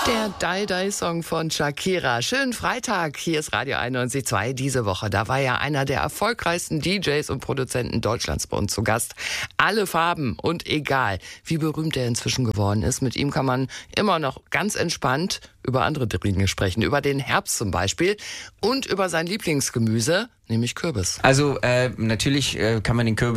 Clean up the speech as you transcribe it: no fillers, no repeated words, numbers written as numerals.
Der Die-Die-Song von Shakira. Schönen Freitag, hier ist Radio 91.2 diese Woche. Da war ja einer der erfolgreichsten DJs und Produzenten Deutschlands bei uns zu Gast. Alle Farben und egal, wie berühmt er inzwischen geworden ist. Mit ihm kann man immer noch ganz entspannt über andere Dinge sprechen. Über den Herbst zum Beispiel und über sein Lieblingsgemüse, nämlich Kürbis. Also natürlich kann man den Kürbis